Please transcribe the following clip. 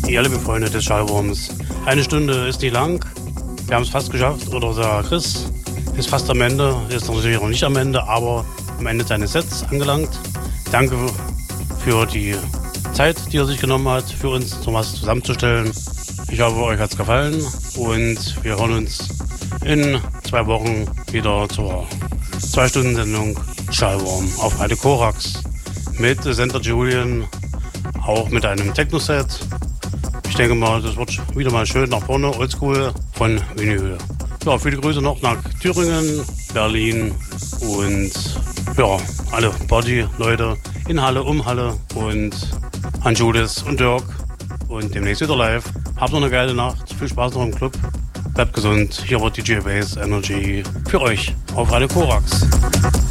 Ja, liebe Freunde des Schallwurms, eine Stunde ist nicht lang. Wir haben es fast geschafft. Oder der Chris ist fast am Ende. Ist natürlich noch nicht am Ende, aber am Ende seines Sets angelangt. Danke für die Zeit, die er sich genommen hat, für uns noch was zusammenzustellen. Ich hoffe, euch hat es gefallen. Und wir hören uns in 2 Wochen wieder zur 2-Stunden-Sendung Schallwurm auf Radio Korax. Mit Sender Julian, auch mit einem Techno-Set. Ich denke mal, das wird wieder mal schön nach vorne, oldschool von Vinyl. Ja, viele Grüße noch nach Thüringen, Berlin und ja, alle Party-Leute in Halle, um Halle und an Judith und Dirk und demnächst wieder live. Habt noch eine geile Nacht, viel Spaß noch im Club, bleibt gesund. Hier wird DJ Bass Energy für euch auf Radio Korax.